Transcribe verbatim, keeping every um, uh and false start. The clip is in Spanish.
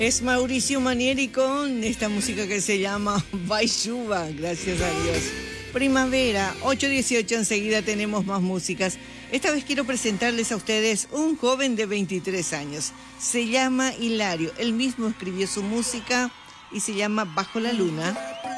Es Mauricio Manieri con esta música que se llama Baishuba, gracias a Dios. Primavera, ocho dieciocho, enseguida tenemos más músicas. Esta vez quiero presentarles a ustedes un joven de veintitrés años. Se llama Hilario, él mismo escribió su música y se llama Bajo la Luna.